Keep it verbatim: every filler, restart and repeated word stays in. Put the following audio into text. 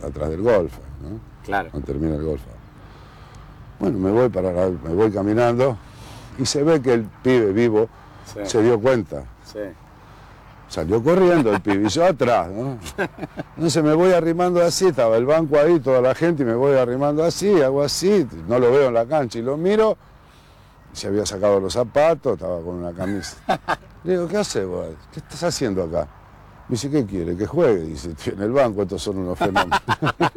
atrás del golf, ¿no? Claro. Cuando termina el golf. Bueno, me voy, para la, me voy caminando y se ve que el pibe vivo Sí. se dio cuenta. Sí. Salió corriendo el pibe y yo atrás, ¿no? Entonces me voy arrimando así, estaba el banco ahí, toda la gente, y me voy arrimando así, hago así, no lo veo en la cancha y lo miro, se había sacado los zapatos, estaba con una camisa. Le digo, ¿qué haces vos? ¿Qué estás haciendo acá? Me dice, ¿qué quiere? Que juegue. Dice, en el banco estos son unos fenómenos.